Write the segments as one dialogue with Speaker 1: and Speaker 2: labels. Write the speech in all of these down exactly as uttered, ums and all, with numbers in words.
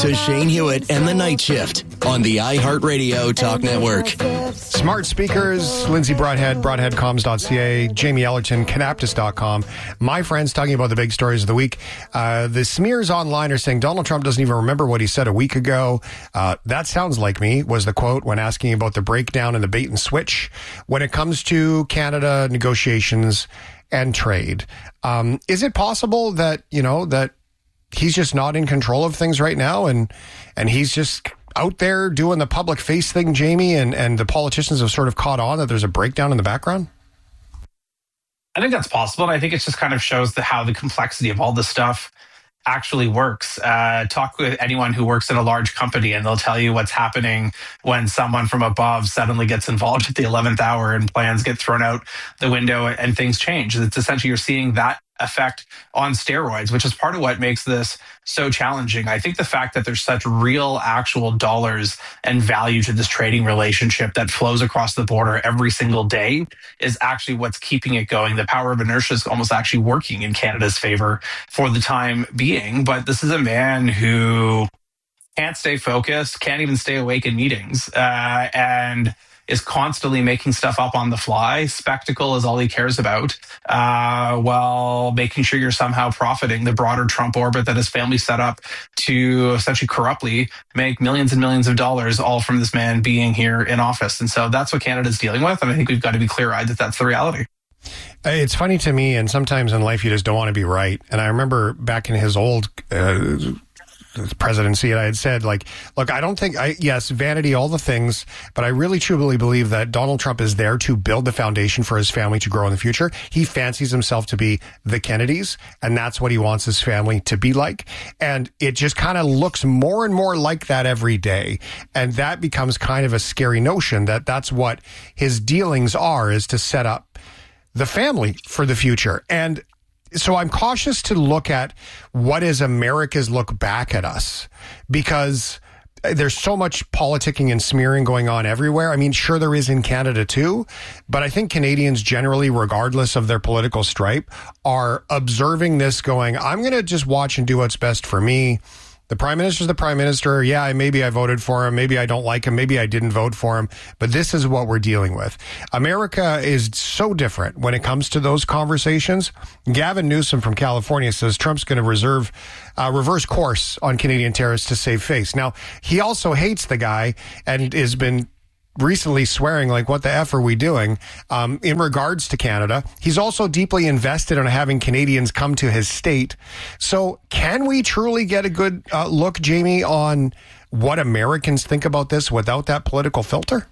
Speaker 1: to Shane Hewitt and the Night Shift on the iHeartRadio Talk Network.
Speaker 2: Smart speakers, Lindsay Broadhead, broadhead comms dot c a, Jamie Ellerton, canaptus dot com. My friends talking about the big stories of the week. Uh, the smears online are saying Donald Trump doesn't even remember what he said a week ago. Uh, that sounds like me, was the quote when asking about the breakdown and the bait and switch when it comes to Canada negotiations and trade. Um, is it possible that, you know, that he's just not in control of things right now and and he's just out there doing the public face thing, Jamie, and, and the politicians have sort of caught on that there's a breakdown in the background?
Speaker 3: I think that's possible. And I think it just kind of shows the, how the complexity of all this stuff actually works. Uh, talk with anyone who works in a large company and they'll tell you what's happening when someone from above suddenly gets involved at the eleventh hour and plans get thrown out the window and things change. It's essentially you're seeing that effect on steroids, which is part of what makes this so challenging. I think the fact that there's such real actual dollars and value to this trading relationship that flows across the border every single day is actually what's keeping it going. The power of inertia is almost actually working in Canada's favor for the time being. But this is a man who can't stay focused, can't even stay awake in meetings, uh, and is constantly making stuff up on the fly. Spectacle is all he cares about, uh, while making sure you're somehow profiting the broader Trump orbit that his family set up to essentially corruptly make millions and millions of dollars, all from this man being here in office. And so that's what Canada's dealing with. And I think we've got to be clear-eyed that that's the reality.
Speaker 2: It's funny to me, and sometimes in life you just don't want to be right. And I remember back in his old uh, presidency, and I had said, like, look, I don't think, I yes, vanity, all the things, but I really truly believe that Donald Trump is there to build the foundation for his family to grow in the future. He fancies himself to be the Kennedys, and that's what he wants his family to be like. And it just kind of looks more and more like that every day. And that becomes kind of a scary notion that that's what his dealings are, is to set up the family for the future. And so I'm cautious to look at what is America's look back at us, because there's so much politicking and smearing going on everywhere. I mean, sure, there is in Canada too, but I think Canadians generally, regardless of their political stripe, are observing this going, I'm going to just watch and do what's best for me. The prime minister's the prime minister. Yeah, maybe I voted for him. Maybe I don't like him. Maybe I didn't vote for him. But this is what we're dealing with. America is so different when it comes to those conversations. Gavin Newsom from California says Trump's going to reserve uh, reverse course on Canadian tariffs to save face. Now, he also hates the guy and has been recently swearing like, what the F are we doing um, in regards to Canada. He's also deeply invested in having Canadians come to his state. So can we truly get a good uh, look, Jamie, on what Americans think about this without that political filter?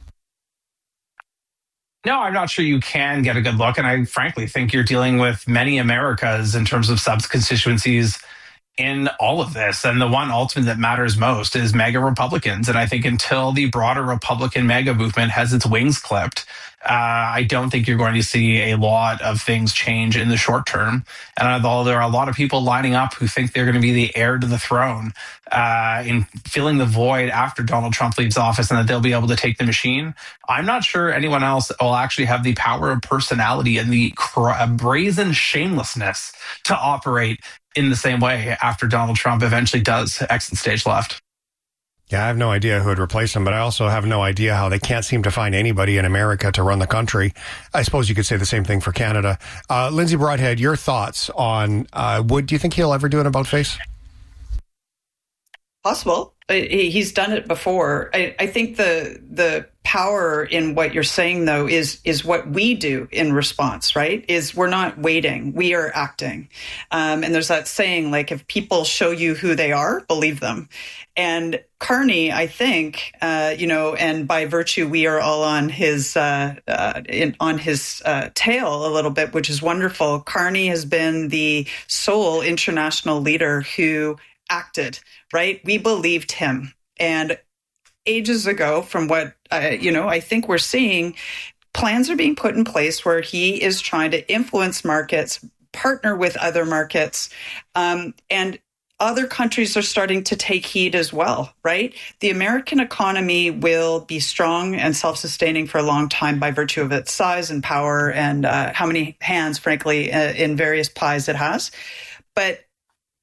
Speaker 3: No, I'm not sure you can get a good look. And I frankly think you're dealing with many Americas in terms of sub-constituencies in all of this. And the one ultimate that matters most is MAGA Republicans. And I think until the broader Republican MAGA movement has its wings clipped, uh, I don't think you're going to see a lot of things change in the short term. And although there are a lot of people lining up who think they're going to be the heir to the throne uh, in filling the void after Donald Trump leaves office and that they'll be able to take the machine, I'm not sure anyone else will actually have the power of personality and the cra- brazen shamelessness to operate in the same way after Donald Trump eventually does exit stage left.
Speaker 2: Yeah, I have no idea who would replace him, but I also have no idea how they can't seem to find anybody in America to run the country. I suppose you could say the same thing for Canada. Uh, Lindsay Broadhead, your thoughts on, uh, would, do you think he'll ever do an about face?
Speaker 4: Possible. He's done it before. I, I think the the power in what you're saying, though, is is what we do in response, right? Is we're not waiting. We are acting. Um, and there's that saying, like, if people show you who they are, believe them. And Carney, I think, uh, you know, and by virtue, we are all on his uh, uh, in, on his uh, tail a little bit, which is wonderful. Carney has been the sole international leader who acted, right? We believed him. And ages ago, from what, uh, you know, I think we're seeing, plans are being put in place where he is trying to influence markets, partner with other markets, um, and other countries are starting to take heed as well, right? The American economy will be strong and self-sustaining for a long time by virtue of its size and power and uh, how many hands, frankly, uh, in various pies it has. But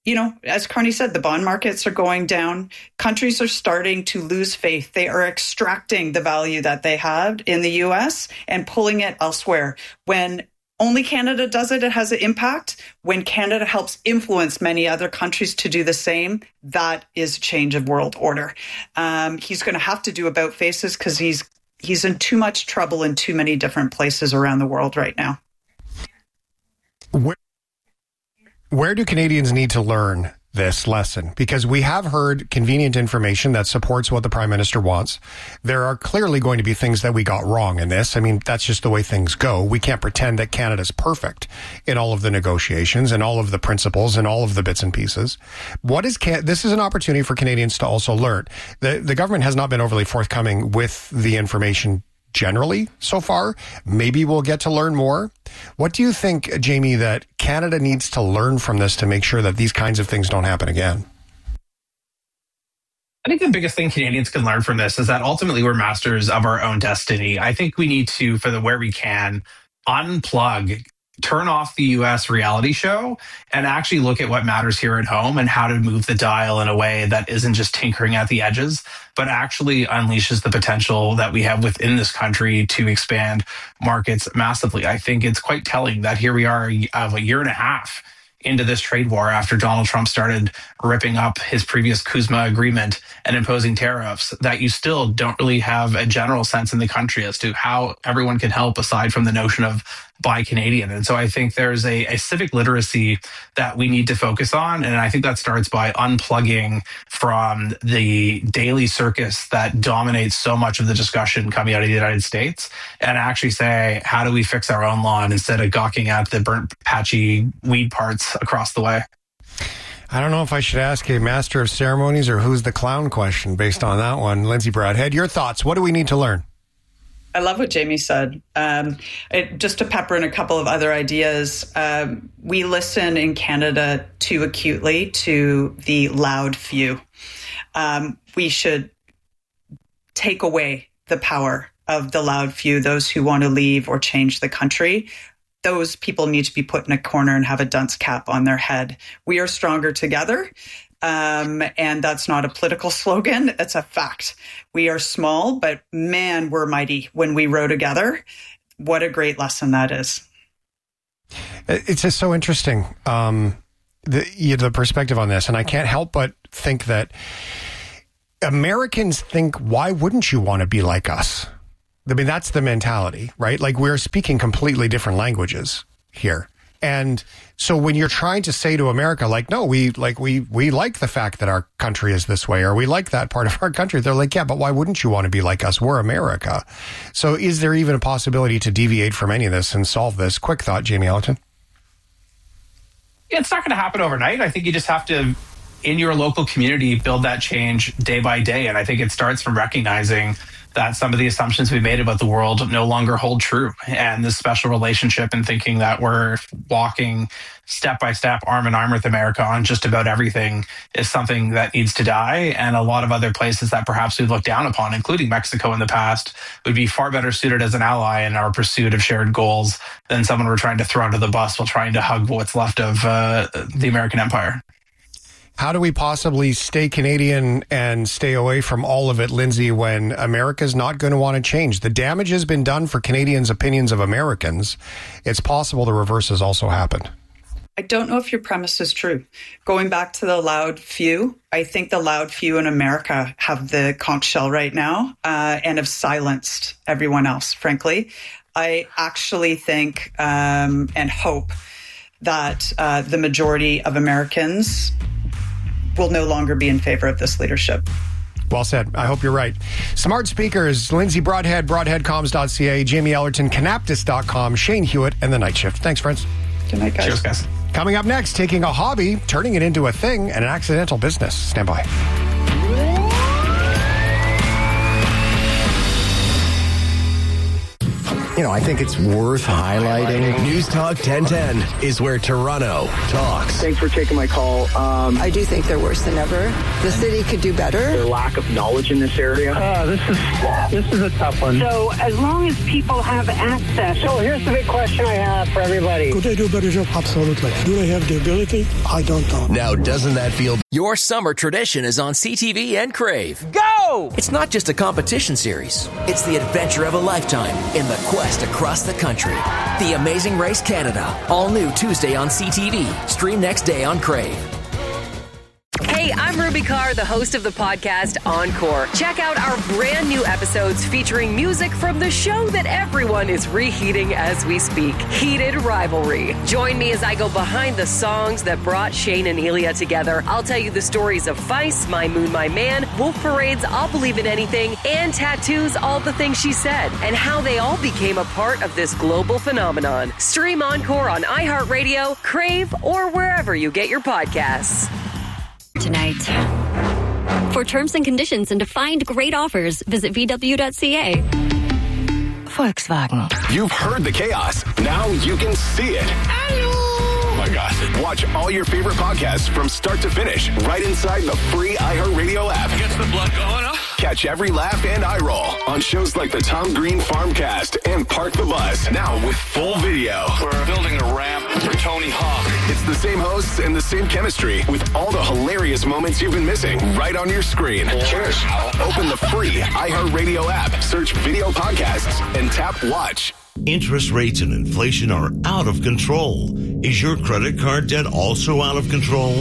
Speaker 4: you know, as Carney said, the bond markets are going down. Countries are starting to lose faith. They are extracting the value that they have in the U S and pulling it elsewhere. When only Canada does it, it has an impact. When Canada helps influence many other countries to do the same, that is a change of world order. Um, he's going to have to do about faces because he's he's in too much trouble in too many different places around the world right now.
Speaker 2: Where- Where do Canadians need to learn this lesson? Because we have heard convenient information that supports what the Prime Minister wants. There are clearly going to be things that we got wrong in this. I mean, that's just the way things go. We can't pretend that Canada's perfect in all of the negotiations and all of the principles and all of the bits and pieces. What is Can- this is an opportunity for Canadians to also learn. The, the government has not been overly forthcoming with the information generally so far. Maybe we'll get to learn more. What do you think, Jamie, that Canada needs to learn from this to make sure that these kinds of things don't happen again?
Speaker 3: I think the biggest thing Canadians can learn from this is that ultimately we're masters of our own destiny. I think we need to, for the where we can, unplug, turn off the U S reality show and actually look at what matters here at home and how to move the dial in a way that isn't just tinkering at the edges, but actually unleashes the potential that we have within this country to expand markets massively. I think it's quite telling that here we are of a year and a half into this trade war after Donald Trump started ripping up his previous Kuzma agreement and imposing tariffs, that you still don't really have a general sense in the country as to how everyone can help aside from the notion of buy Canadian. And so I think there's a, a civic literacy that we need to focus on. And I think that starts by unplugging from the daily circus that dominates so much of the discussion coming out of the United States and actually say, how do we fix our own lawn instead of gawking at the burnt, patchy weed parts across the way?
Speaker 2: I don't know if I should ask a master of ceremonies or who's the clown question based on that one. Lindsay Brodhead, your thoughts. What do we need to learn?
Speaker 4: I love what Jamie said. Um, it, just to pepper in a couple of other ideas, um, we listen in Canada too acutely to the loud few. Um, we should take away the power of the loud few, those who want to leave or change the country. Those people need to be put in a corner and have a dunce cap on their head. We are stronger together. Um, and that's not a political slogan. It's a fact. We are small, but man, we're mighty when we row together. What a great lesson that is.
Speaker 2: It's just so interesting, um, the, you, the perspective on this. And I can't help but think that Americans think, why wouldn't you want to be like us? I mean, that's the mentality, right? Like, we're speaking completely different languages here. And so when you're trying to say to America, like, no, we like we we like the fact that our country is this way, or we like that part of our country, they're like, yeah, but why wouldn't you want to be like us? We're America. So is there even a possibility to deviate from any of this and solve this? Quick thought, Jamie Ellerton.
Speaker 3: It's not going to happen overnight. I think you just have to, in your local community, build that change day by day. And I think it starts from recognizing that some of the assumptions we made about the world no longer hold true. And this special relationship and thinking that we're walking step by step, arm in arm with America on just about everything is something that needs to die. And a lot of other places that perhaps we've looked down upon, including Mexico in the past, would be far better suited as an ally in our pursuit of shared goals than someone we're trying to throw under the bus while trying to hug what's left of uh, the American empire.
Speaker 2: How do we possibly stay Canadian and stay away from all of it, Lindsay, when America's not going to want to change? The damage has been done for Canadians' opinions of Americans. It's possible the reverse has also happened.
Speaker 4: I don't know if your premise is true. Going back to the loud few, I think the loud few in America have the conch shell right now uh, and have silenced everyone else, frankly. I actually think um, and hope that uh, the majority of Americans will no longer be in favor of this leadership.
Speaker 2: Well said. I hope you're right. Smart speakers, Lindsay Brodhead, broadhead comms dot c a, Jamie Ellerton, canaptus dot com, Shane Hewitt, and The Night Shift. Thanks, friends.
Speaker 4: Good night, guys.
Speaker 3: Cheers, guys.
Speaker 2: Coming up next, taking a hobby, turning it into a thing, and an accidental business. Stand by.
Speaker 5: you know, I think it's worth highlighting.
Speaker 1: News Talk ten ten is where Toronto talks.
Speaker 6: Thanks for taking my call. Um,
Speaker 7: I do think they're worse than ever. The city could do better.
Speaker 6: Their lack of knowledge in this area.
Speaker 8: Uh, this is this is a tough one.
Speaker 9: So as long as people have access.
Speaker 8: So here's the big question I have for everybody.
Speaker 10: Could they do a better job? Absolutely. Do they have the ability? I don't know.
Speaker 1: Now, doesn't that feel...
Speaker 11: Your summer tradition is on C T V and Crave.
Speaker 9: Go!
Speaker 11: It's not just a competition series. It's the adventure of a lifetime in the quest across the country. The Amazing Race Canada. All new Tuesday on C T V. Stream next day on Crave.
Speaker 12: Hey, I'm Ruby Carr, the host of the podcast Encore. Check out our brand new episodes featuring music from the show that everyone is reheating as we speak, Heated Rivalry. Join me as I go behind the songs that brought Shane and Elia together. I'll tell you the stories of Feist, My Moon, My Man, Wolf Parade's I'll Believe in Anything, and Tattoo's All the Things She Said, and how they all became a part of this global phenomenon. Stream Encore on iHeartRadio, Crave, or wherever you get your podcasts.
Speaker 13: Tonight. For terms and conditions and to find great offers, visit v w dot c a.
Speaker 14: Volkswagen.
Speaker 15: You've heard the chaos. Now you can see it. Hello. Oh my gosh. Watch all your favorite podcasts from start to finish right inside the free iHeartRadio app.
Speaker 16: Gets the blood going, huh?
Speaker 15: Catch every laugh and eye roll on shows like the Tom Green Farmcast and Park the Bus. Now with full video.
Speaker 16: We're building a ramp for Tony Hawk.
Speaker 15: It's the same hosts and the same chemistry with all the hilarious moments you've been missing right on your screen.
Speaker 16: Cheers.
Speaker 15: Open the free iHeartRadio app, search video podcasts, and tap watch.
Speaker 17: Interest rates and inflation are out of control. Is your credit card debt also out of control?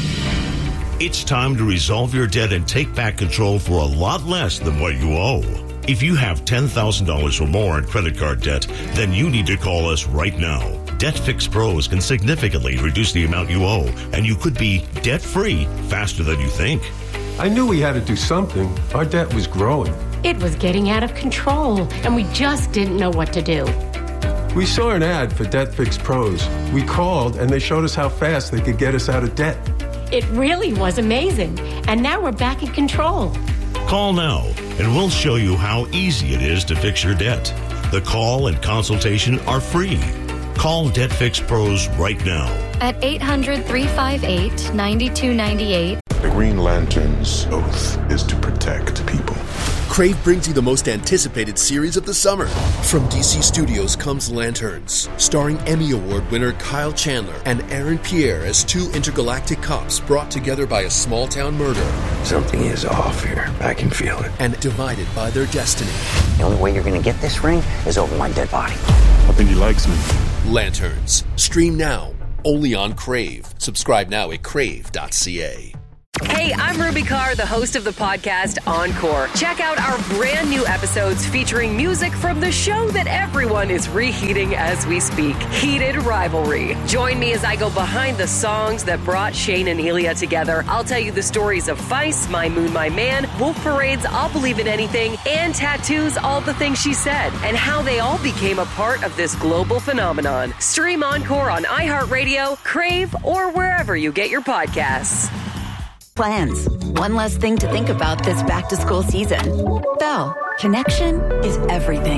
Speaker 17: It's time to resolve your debt and take back control for a lot less than what you owe. If you have ten thousand dollars or more in credit card debt, then you need to call us right now. Debt Fix Pros can significantly reduce the amount you owe, and you could be debt-free faster than you think.
Speaker 18: I knew we had to do something. Our debt was growing.
Speaker 19: It was getting out of control, and we just didn't know what to do.
Speaker 18: We saw an ad for Debt Fix Pros. We called, and they showed us how fast they could get us out of debt.
Speaker 19: It really was amazing, and now we're back in control.
Speaker 17: Call now, and we'll show you how easy it is to fix your debt. The call and consultation are free. Call Debt Fix Pros right now.
Speaker 13: At eight hundred, three five eight, nine two nine eight.
Speaker 20: The Green Lantern's oath is to protect people.
Speaker 1: Crave brings you the most anticipated series of the summer. From D C Studios comes Lanterns, starring Emmy Award winner Kyle Chandler and Aaron Pierre as two intergalactic cops brought together by a small-town murder.
Speaker 5: Something is off here. I can feel it.
Speaker 1: And divided by their destiny.
Speaker 14: The only way you're going to get this ring is over my dead body.
Speaker 20: I think he likes me.
Speaker 1: Lanterns. Stream now. Only on Crave. Subscribe now at crave dot c a.
Speaker 12: Hey, I'm Ruby Carr, the host of the podcast Encore. Check out our brand new episodes featuring music from the show that everyone is reheating as we speak, Heated Rivalry. Join me as I go behind the songs that brought Shane and Elia together. I'll tell you the stories of Feist, My Moon, My Man, Wolf Parade's I'll Believe in Anything, and Tattoo's All the Things She Said, and how they all became a part of this global phenomenon. Stream Encore on iHeartRadio, Crave, or wherever you get your podcasts.
Speaker 21: Plans. One less thing to think about this back-to-school season. Bell. Connection is everything.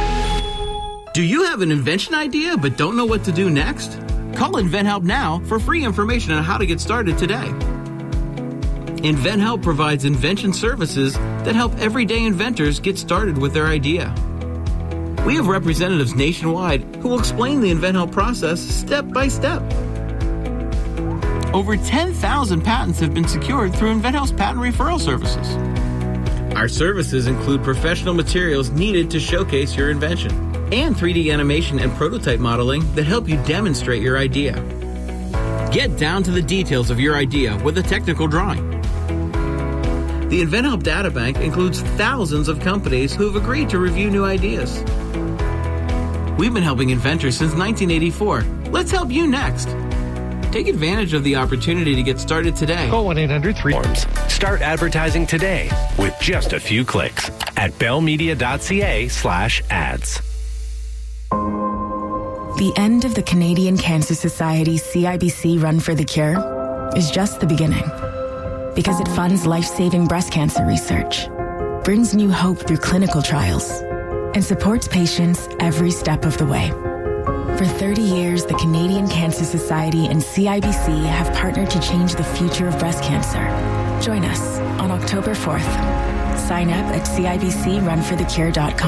Speaker 22: Do you have an invention idea but don't know what to do next? Call InventHelp now for free information on how to get started today. InventHelp provides invention services that help everyday inventors get started with their idea. We have representatives nationwide who will explain the InventHelp process step by step. Over ten thousand patents have been secured through InventHelp's patent referral services. Our services include professional materials needed to showcase your invention and three D animation and prototype modeling that help you demonstrate your idea. Get down to the details of your idea with a technical drawing. The InventHelp Data Bank includes thousands of companies who have agreed to review new ideas. We've been helping inventors since nineteen eighty-four. Let's help you next. Take advantage of the opportunity to get started today.
Speaker 23: Call one eight hundred three forms. Start advertising today with just a few clicks at bellmedia dot c a slash ads.
Speaker 24: The end of the Canadian Cancer Society C I B C Run for the Cure is just the beginning. Because it funds life-saving breast cancer research, brings new hope through clinical trials, and supports patients every step of the way. For thirty years, the Canadian Cancer Society and C I B C have partnered to change the future of breast cancer. Join us on October fourth. Sign up at C I B C run for the cure dot com.